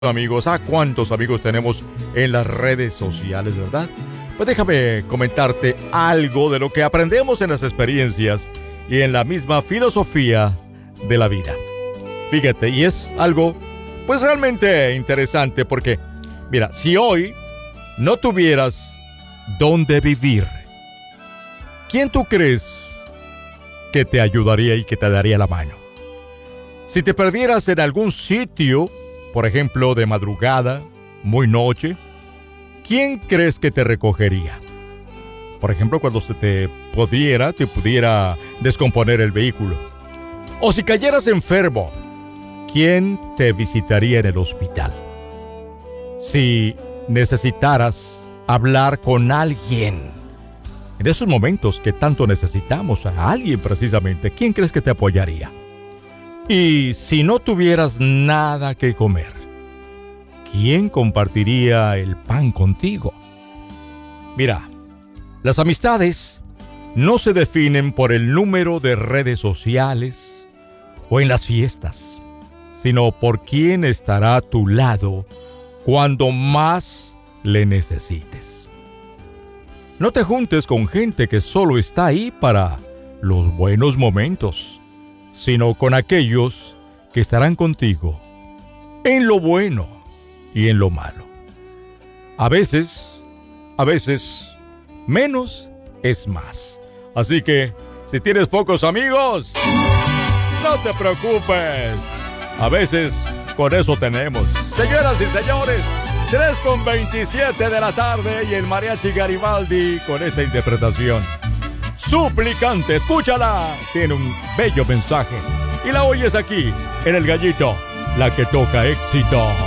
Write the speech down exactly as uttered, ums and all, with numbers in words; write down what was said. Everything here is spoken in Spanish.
Amigos, ¿a cuántos amigos tenemos en las redes sociales, verdad? Pues déjame comentarte algo de lo que aprendemos en las experiencias y en la misma filosofía de la vida. Fíjate, y es algo pues realmente interesante porque, mira, si hoy no tuvieras dónde vivir, ¿quién tú crees que te ayudaría y que te daría la mano? Si te perdieras en algún sitio, por ejemplo, de madrugada, muy noche, ¿quién crees que te recogería? Por ejemplo, cuando se te pudiera, te pudiera descomponer el vehículo. O si cayeras enfermo, ¿quién te visitaría en el hospital? Si necesitaras hablar con alguien, en esos momentos que tanto necesitamos a alguien precisamente, ¿quién crees que te apoyaría? Y si no tuvieras nada que comer, ¿quién compartiría el pan contigo? Mira, las amistades no se definen por el número de redes sociales o en las fiestas, sino por quién estará a tu lado cuando más le necesites. No te juntes con gente que solo está ahí para los buenos momentos, sino con aquellos que estarán contigo en lo bueno y en lo malo. A veces, a veces, menos es más. Así que, si tienes pocos amigos, no te preocupes. A veces, con eso tenemos. Señoras y señores, tres con veintisiete de la tarde y el Mariachi Garibaldi con esta interpretación. Suplicante, escúchala. Tiene un bello mensaje. Y la oyes aquí, en El Gallito, la que toca éxito.